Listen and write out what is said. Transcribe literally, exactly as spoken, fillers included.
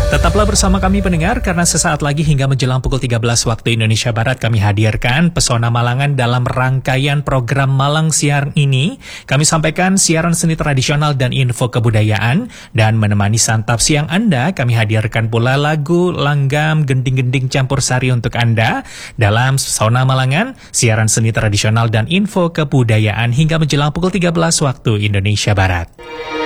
Tetaplah bersama kami pendengar, karena sesaat lagi hingga menjelang pukul tiga belas waktu Indonesia Barat kami hadirkan Pesona Malangan dalam rangkaian program Malang Siang ini. Kami sampaikan siaran seni tradisional dan info kebudayaan, dan menemani santap siang Anda kami hadirkan pula lagu langgam gending-gending campur sari untuk Anda dalam Pesona Malangan, siaran seni tradisional dan info kebudayaan hingga menjelang pukul tiga belas waktu Indonesia Barat.